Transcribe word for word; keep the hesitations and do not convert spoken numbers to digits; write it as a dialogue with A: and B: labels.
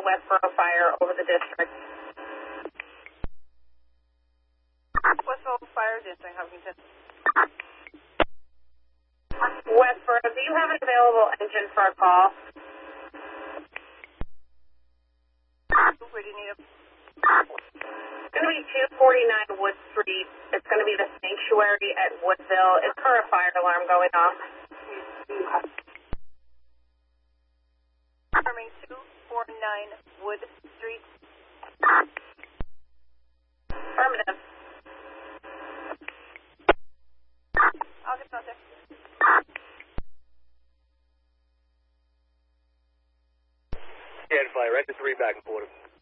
A: Westboro Fire over the district.
B: Westboro Fire, District, Hopkinton.
A: Westboro, do you have an available engine for a call?
B: Where do you need him?
A: It's going to be two forty-nine Wood Street. It's going to be the Sanctuary at Woodville. It's for a fire alarm going off.
B: Confirming two forty-nine Wood Street.
A: Affirmative.
B: I'll get out there.
C: Stand fire, right to three back and forth.